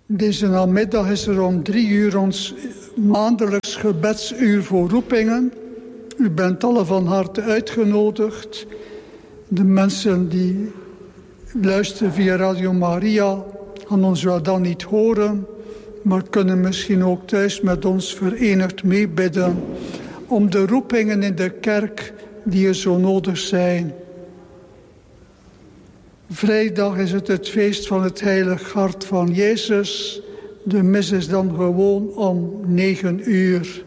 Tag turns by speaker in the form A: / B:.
A: Deze namiddag is er om 3 uur ons maandelijks gebedsuur voor roepingen. U bent allen van harte uitgenodigd. De mensen die luisteren via Radio Maria gaan ons wel dan niet horen, maar kunnen misschien ook thuis met ons verenigd meebidden om de roepingen in de kerk die er zo nodig zijn. Vrijdag is het feest van het Heilig Hart van Jezus. De mis is dan gewoon om 9 uur.